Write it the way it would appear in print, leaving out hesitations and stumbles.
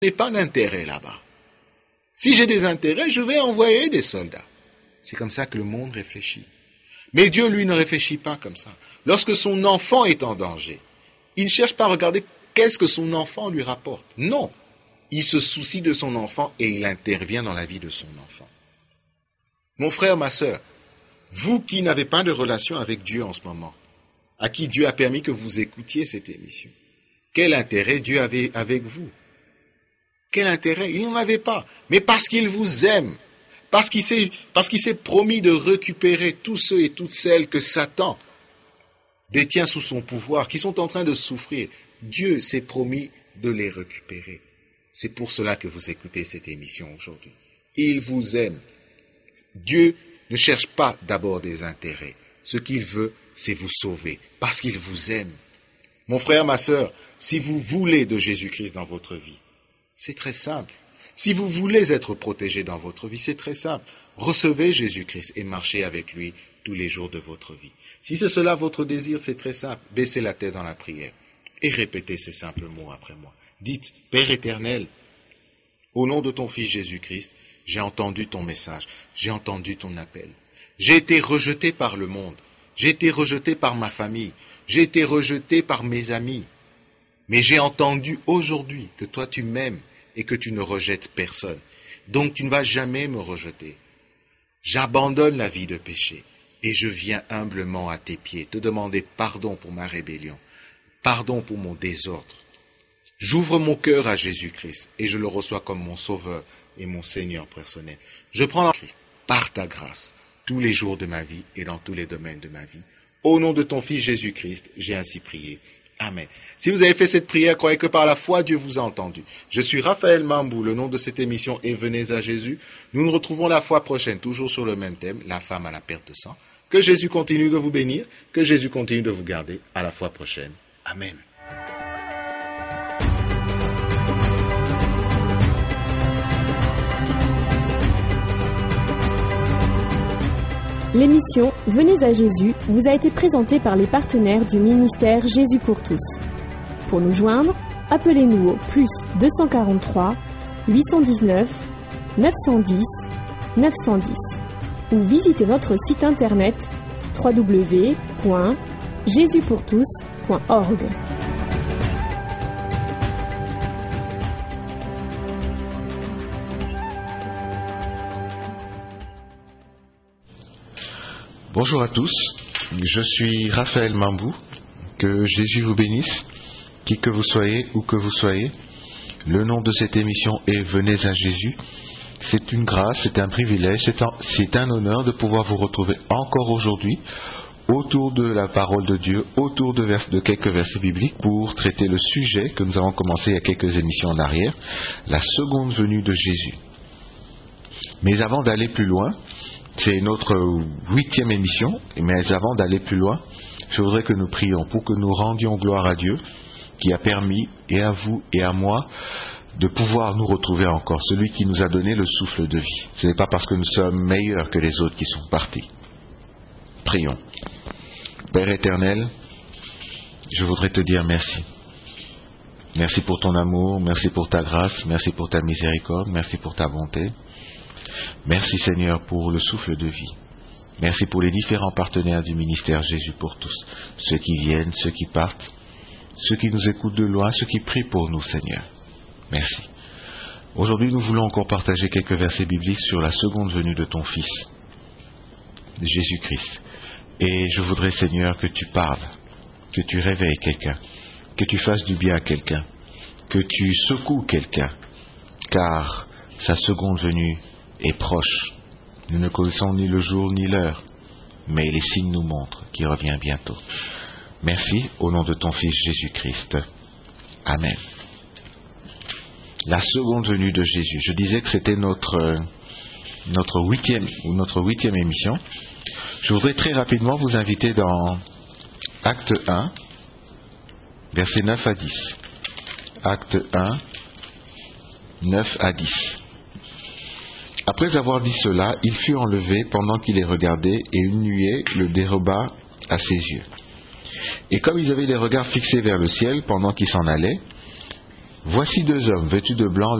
n'ai pas d'intérêt là-bas. Si j'ai des intérêts, je vais envoyer des soldats. C'est comme ça que le monde réfléchit. Mais Dieu, lui, ne réfléchit pas comme ça. Lorsque son enfant est en danger, il ne cherche pas à regarder qu'est-ce que son enfant lui rapporte. Non, il se soucie de son enfant et il intervient dans la vie de son enfant. Mon frère, ma sœur, vous qui n'avez pas de relation avec Dieu en ce moment, à qui Dieu a permis que vous écoutiez cette émission, quel intérêt Dieu avait avec vous? Quel intérêt? Il n'en avait pas. Mais parce qu'il vous aime, parce qu'il s'est promis de récupérer tous ceux et toutes celles que Satan détient sous son pouvoir, qui sont en train de souffrir, Dieu s'est promis de les récupérer. C'est pour cela que vous écoutez cette émission aujourd'hui. Il vous aime. Dieu ne cherche pas d'abord des intérêts. Ce qu'il veut, c'est vous sauver, parce qu'il vous aime. Mon frère, ma sœur, si vous voulez de Jésus-Christ dans votre vie, c'est très simple. Si vous voulez être protégé dans votre vie, c'est très simple. Recevez Jésus-Christ et marchez avec lui tous les jours de votre vie. Si c'est cela votre désir, c'est très simple. Baissez la tête dans la prière et répétez ces simples mots après moi. Dites, Père éternel, au nom de ton Fils Jésus-Christ, j'ai entendu ton message, j'ai entendu ton appel. J'ai été rejeté par le monde, j'ai été rejeté par ma famille, j'ai été rejeté par mes amis. Mais j'ai entendu aujourd'hui que toi tu m'aimes et que tu ne rejettes personne. Donc tu ne vas jamais me rejeter. J'abandonne la vie de péché et je viens humblement à tes pieds te demander pardon pour ma rébellion, pardon pour mon désordre. J'ouvre mon cœur à Jésus-Christ et je le reçois comme mon Sauveur et mon Seigneur personnel. Je prends la Christ par ta grâce tous les jours de ma vie et dans tous les domaines de ma vie. Au nom de ton Fils Jésus-Christ, j'ai ainsi prié. Amen. Si vous avez fait cette prière, croyez que par la foi, Dieu vous a entendu. Je suis Raphaël Mambou, le nom de cette émission est Venez à Jésus. Nous nous retrouvons la fois prochaine, toujours sur le même thème, la femme à la perte de sang. Que Jésus continue de vous bénir, que Jésus continue de vous garder. À la fois prochaine. Amen. L'émission Venez à Jésus vous a été présentée par les partenaires du ministère Jésus pour tous. Pour nous joindre, appelez-nous au plus 243 819 910 910 ou visitez notre site internet www.jesuspourtous.org. Bonjour à tous, je suis Raphaël Mambou, que Jésus vous bénisse, qui que vous soyez, où que vous soyez. Le nom de cette émission est Venez à Jésus. C'est une grâce, c'est un privilège, c'est un honneur de pouvoir vous retrouver encore aujourd'hui autour de la parole de Dieu, autour de quelques versets bibliques pour traiter le sujet que nous avons commencé il y a quelques émissions en arrière, la seconde venue de Jésus. Mais avant d'aller plus loin, c'est notre 8e émission, mais avant d'aller plus loin, je voudrais que nous prions pour que nous rendions gloire à Dieu qui a permis, et à vous et à moi, de pouvoir nous retrouver encore, celui qui nous a donné le souffle de vie. Ce n'est pas parce que nous sommes meilleurs que les autres qui sont partis. Prions. Père éternel, je voudrais te dire merci. Merci pour ton amour, merci pour ta grâce, merci pour ta miséricorde, merci pour ta bonté. Merci Seigneur pour le souffle de vie. Merci pour les différents partenaires du ministère Jésus pour tous. Ceux qui viennent, ceux qui partent, ceux qui nous écoutent de loin, ceux qui prient pour nous Seigneur. Merci. Aujourd'hui nous voulons encore partager quelques versets bibliques sur la seconde venue de ton Fils, Jésus-Christ. Et je voudrais Seigneur que tu parles, que tu réveilles quelqu'un, que tu fasses du bien à quelqu'un, que tu secoues quelqu'un, car sa seconde venue est proche. Nous ne connaissons ni le jour ni l'heure, mais les signes nous montrent qu'il revient bientôt. Merci au nom de ton Fils Jésus-Christ. Amen. La seconde venue de Jésus. Je disais que c'était notre huitième émission. Je voudrais très rapidement vous inviter dans Acte 1, versets 9 à 10. Acte 1, 9 à 10. Après avoir dit cela, il fut enlevé pendant qu'il les regardait, et une nuée le déroba à ses yeux. Et comme ils avaient les regards fixés vers le ciel pendant qu'ils s'en allaient, Voici deux hommes vêtus de blanc